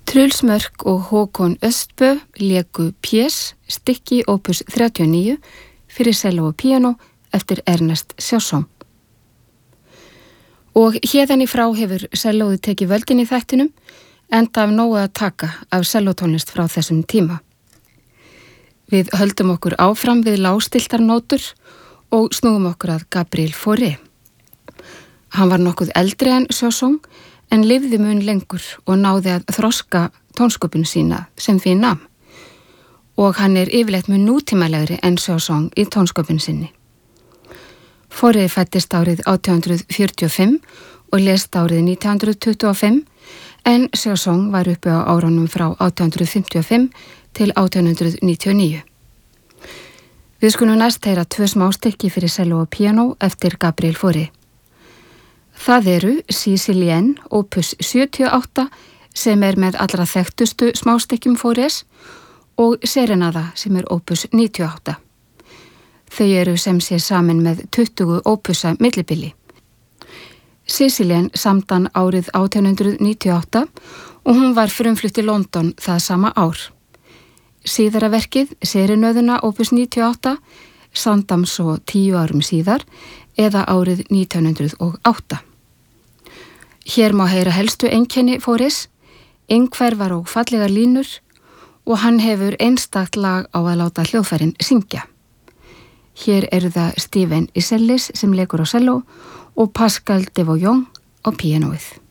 Truls Mörk og Håkon Östbø léku Pies, stykki opus 39 fyrir selló og píanó eftir Ernest Chausson. Og hérðan í frá hefur sellóið tekið völdin í þættinum, enda af nógu að taka af sellótónlist frá þessum tíma. Við höldum okkur áfram við lágstiltar nótur og snúum okkur að Gabriel Fauré. Hann var nokkuð eldri en Chausson, en lifði mun lengur og náði að þroska tónsköpun sína sem því nam. Og hann yfirleitt mun nútímalegri en Chausson í tónsköpun sinni. Fauré fæddist árið 1845 og lést árið 1925, en Chausson var uppi á árunum frá 1855 til 1899. Við skulum næst heyra 2 smástykki fyrir selló og píanó eftir Gabriel Fauré. Það eru Sicilienne opus 78 sem með allra þekktustu smástykkjum Faurés og Serenada sem opus 98. Þau eru sem sé saman með 20 opusa millibili. Sicilienne samdan árið 1898 og hún var frumflutt í London það sama ár. Síðara verkið, Serenöðuna opus 98, samdam svo 10 árum síðar eða árið 1908. Hér má heyra helstu einkenni Faurés, einhverfar og fallegar línur og hann hefur einstakt lag á að láta hljóðfærin syngja. Hér eru það Steven Isellis sem leikur á selló og Pascal Devouillon á píanóið.